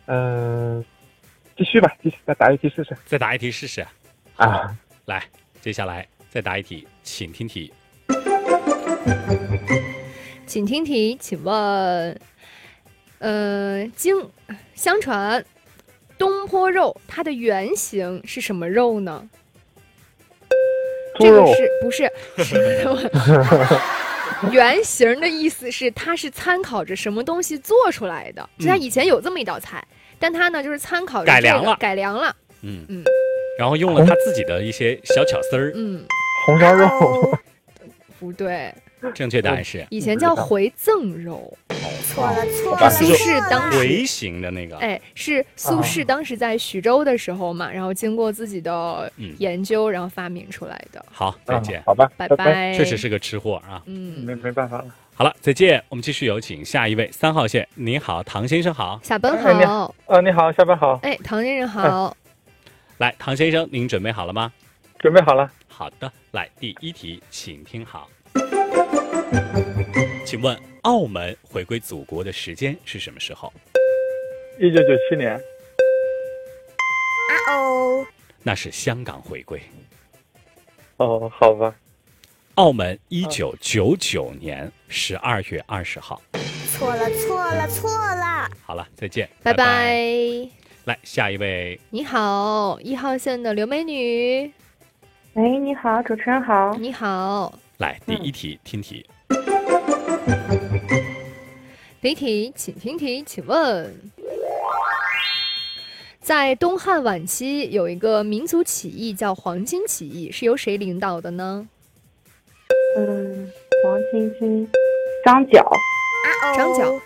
继续吧，继续再答一题试试。 再答一题试试啊！ 来，接下来再答一题，请听题。 请听题，请问，相传东坡肉它的原型是什么肉呢？ 猪肉？ 这个不是原型的意思是它是参考着什么东西做出来的？就它以前有这么一道菜，但它呢就是参考着改良了， 然后用了他自己的一些小巧思儿。 红烧肉？ 不对。 正确答案是以前叫回赠肉。 错了， 苏轼当时回形的那个， 是苏轼当时在徐州的时候嘛，然后经过自己的研究，然后发明出来的。 好，再见。 好吧， 拜拜。 确实是个吃货啊。 没办法了。 好了，再见。我们继续有请下一位3号线。你好，唐先生好。 下班好。 你好，下班好。 唐先生好。 来，唐先生，您准备好了吗？ 准备好了。 好的，来第一题，请听好。请问澳门回归祖国的时间是什么时候 ？1997年。 那是香港回归。 哦，好吧。 澳门1999年12月20号。 错了。 好了，再见， 拜拜。 来，下一位。 你好，1号线的刘美女。 喂，你好，主持人好。 你好。 来，第一题，听题。 第一题，请听题，请问，在东汉晚期有一个民族起义叫黄巾起义，是由谁领导的呢？ 黄巾，张角。 张角。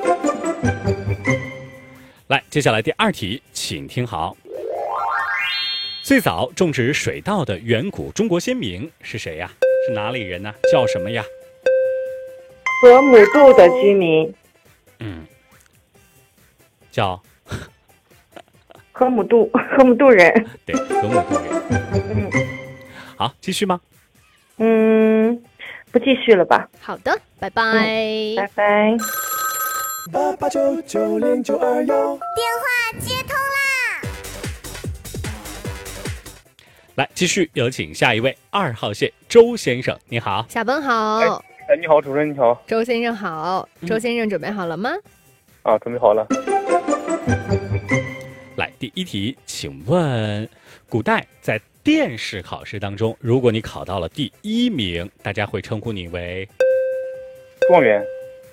来，接下来第二题，请听好。最早种植水稻的远古中国先民是谁呀？是哪里人呢？叫什么呀？ 河姆渡的居民。 叫河姆渡人。 对，河姆渡人。好，继续吗？ 不继续了吧。 好的，拜拜。 拜拜。 88990921，电话接通啦！ 来，继续有请下一位2号线周先生，你好。 下班好。 你好，主持人你好。 周先生好。周先生准备好了吗？ 准备好了。 来，第一题，请问古代在殿试考试当中，如果你考到了第1名，大家会称呼你为状元。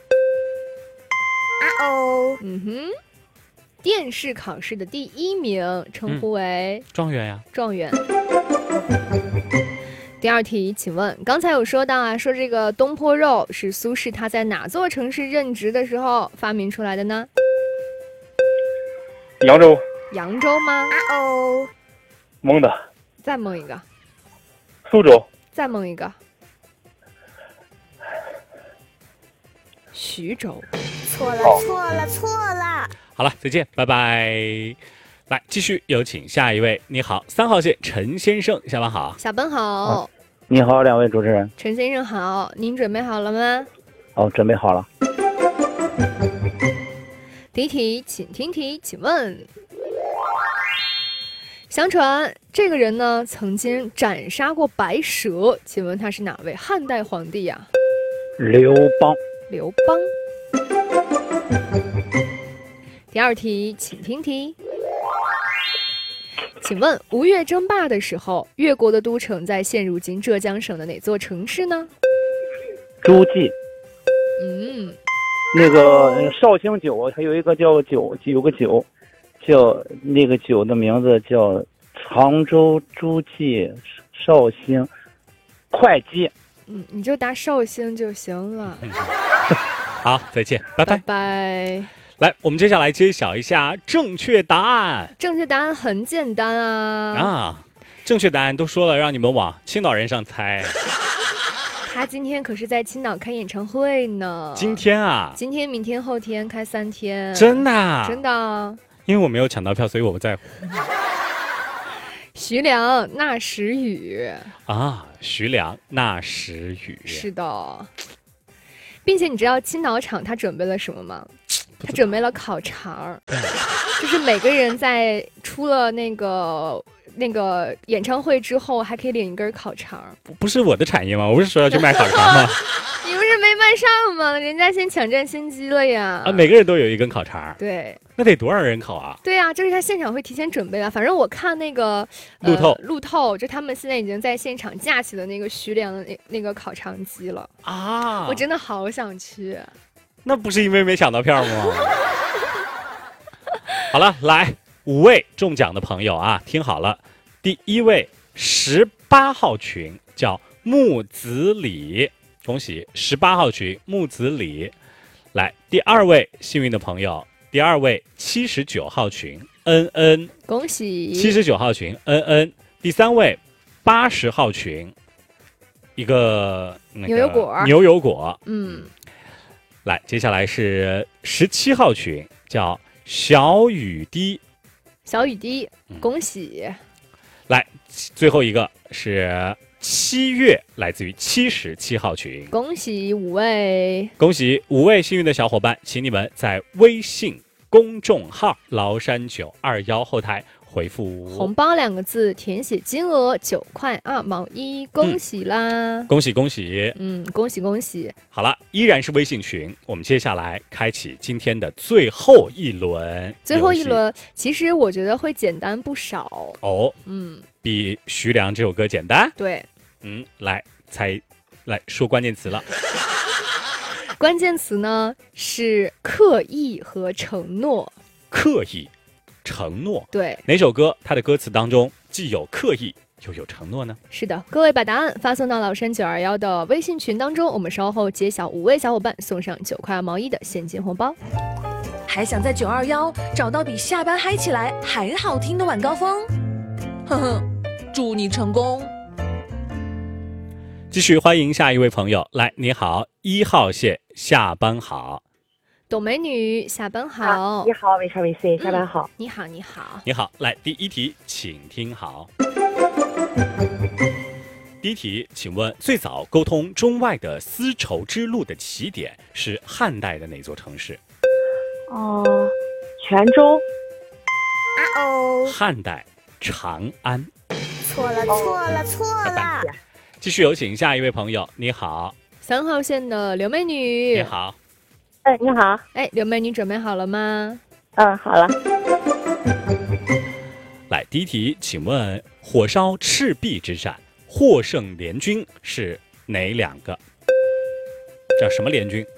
殿试考试的第1名称呼为状元呀。 状元。第二题，请问刚才有说到啊，说这个东坡肉是苏轼他在哪座城市任职的时候发明出来的呢？ 扬州。 扬州吗？ 蒙的。 再蒙一个。 苏州。 再蒙一个。徐州。 错了。 好了，再见，拜拜。来，继续有请下一位。你好，3号线陈先生，下班好。 下班好。 你好，两位主持人。 陈先生好，您准备好了吗？ 准备好了。 第一题，请听题，请问，相传这个人呢曾经斩杀过白蛇，请问他是哪位汉代皇帝呀？ 刘邦。 刘邦。第二题，请听题。请问吴越争霸的时候，越国的都城在现如今浙江省的哪座城市呢？ 诸暨。那个绍兴酒，还有一个叫酒，有个酒，叫那个酒的名字叫常州诸暨绍兴会稽。 你就答绍兴就行了。 好，再见，拜拜。 拜拜。 来，我们接下来揭晓一下正确答案。 正确答案很简单啊！ 正确答案都说了，让你们往青岛人上猜。 他今天可是在青岛开演唱会呢。 今天啊？ 今天、明天、后天开3天。 真的？ 真的。 因为我没有抢到票，所以我不在乎。 徐良那时雨徐良那时雨。 是的。并且你知道青岛场他准备了什么吗？ 他准备了烤肠儿，就是每个人在出了那个演唱会之后，还可以领一根烤肠儿。 不是我的产业吗？我不是说要去卖烤肠吗？ 你不是没卖上吗？人家先抢占先机了呀！ 啊，每个人都有一根烤肠， 对。 那得多少人烤啊？ 对啊，就是他现场会提前准备啊。反正我看那个路透，就他们现在已经在现场架起了那个徐良的那个烤肠机了啊！ 我真的好想去。 那不是因为没抢到票吗？好了，来5位中奖的朋友啊，听好了，第1位18号群叫木子李，恭喜18号群木子李。来，第2位幸运的朋友，第2位79号群恩恩， 恭喜 79号群恩恩。第3位80号群一个牛油果， 嗯。 来，接下来是17号群，叫小雨滴， 恭喜。 来，最后一个是7月，来自于77号群， 恭喜5位， 恭喜5位幸运的小伙伴，请你们在微信公众号崂山921后台回复红包2个字，填写金额9块2毛1，恭喜啦！ 恭喜恭喜！ 恭喜恭喜！ 好了，依然是微信群，我们接下来开启今天的最后一轮。 最后一轮，其实我觉得会简单不少哦。比徐良这首歌简单。 对。 来说关键词了。 关键词呢是刻意和承诺。 刻意。承诺， 对， 哪首歌它的歌词当中既有刻意又有承诺呢？ 是的，各位把答案发送到崂山921的微信群当中，我们稍后揭晓5位小伙伴送上9块2毛1的现金红包。 还想在921找到比下班嗨起来还好听的晚高峰？哼哼，祝你成功！ 继续欢迎下一位朋友，来，你好，1号线，下班好。 董美女，下班好。 你好，WC，下班好。 你好，你好， 你好。来，第1题，请听好。第1题，请问最早沟通中外的丝绸之路的起点是汉代的哪座城市？ 泉州。 汉代长安。 错了。 拜拜。继续有请下一位朋友，你好。 3号线的刘美女， 你好。 你好。 刘美女准备好了吗？ 好了。 来，第1题，请问火烧赤壁之战获胜联军是哪2个？叫什么联军？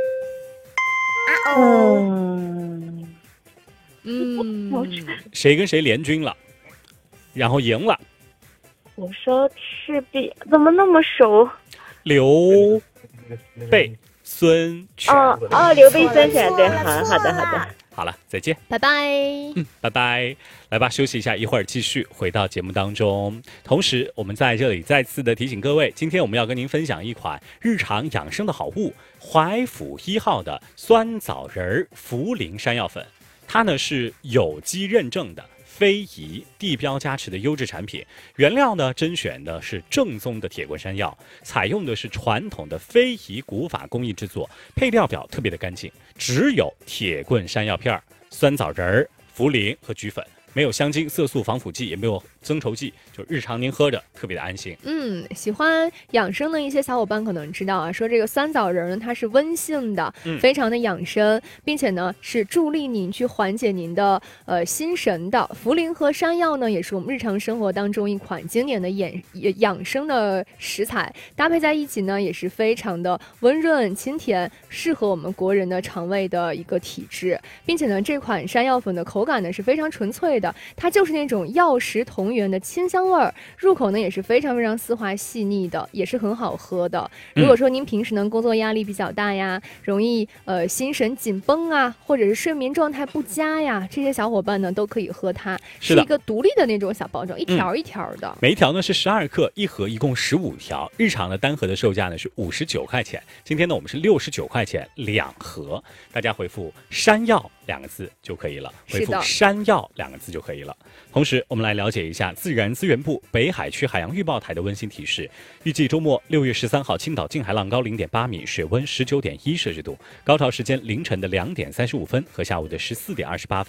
谁跟谁联军了，然后赢了？ 火烧赤壁怎么那么熟？ 刘备、孙权。 刘备、孙权，对，好的。 好了，再见， 拜拜。 拜拜。来吧，休息一下，一会儿继续回到节目当中。同时，我们在这里再次的提醒各位，今天我们要跟您分享一款日常养生的好物——淮府1号的酸枣仁茯苓山药粉。它呢是有机认证的。非遗地标加持的优质产品，原料呢甄选的是正宗的铁棍山药，采用的是传统的非遗古法工艺制作，配料表特别的干净，只有铁棍山药片、酸枣仁、茯苓和菊粉，没有香精、色素、防腐剂，也没有增稠剂，就日常您喝着特别的安心。 喜欢养生的一些小伙伴可能知道啊，说这个酸枣仁呢，它是温性的，非常的养生，并且呢是助力您去缓解您的心神的。茯苓和山药呢，也是我们日常生活当中一款经典的养生的食材，搭配在一起呢，也是非常的温润清甜，适合我们国人的肠胃的一个体质，并且呢，这款山药粉的口感呢是非常纯粹的，它就是那种药食同源的清香味儿，入口呢也是非常非常丝滑细腻的，也是很好喝的。如果说您平时呢工作压力比较大呀，容易心神紧绷啊，或者是睡眠状态不佳呀，这些小伙伴呢都可以喝它，是一个独立的那种小包装，一条一条的， 每一条呢是12克，一盒一共15条，日常的单盒的售价呢是59块钱，今天呢我们是69块钱2盒，大家回复山药 2个字就可以了， 是的回复山药2个字就可以了。同时我们来了解一下自然资源部北海区海洋预报台的温馨提示，预计周末6月13号青岛近海浪高0.8米，水温19.1摄氏度，高潮时间凌晨的2点35分和下午的14点28分。